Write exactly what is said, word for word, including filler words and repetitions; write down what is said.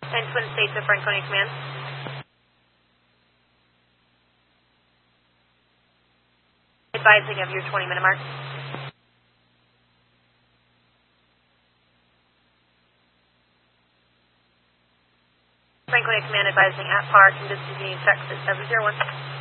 And Twin States of Franconia Command. Advising of your twenty minute mark. Franconia Command advising at par, condition Texas seven zero one.